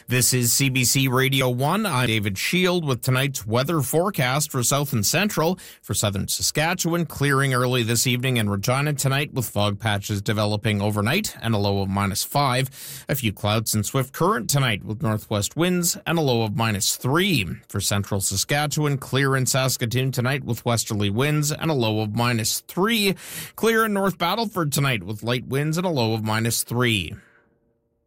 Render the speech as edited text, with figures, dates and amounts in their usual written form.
This is CBC Radio 1. I'm David Shield with tonight's weather forecast for south and central. For southern Saskatchewan, clearing early this evening in Regina tonight with fog patches developing overnight and a low of -5. A few clouds in Swift Current tonight with northwest winds and a low of -3. For central Saskatchewan, clear in Saskatoon tonight with westerly winds and a low of -3. Clear in North Battleford tonight with light winds and a low of -3.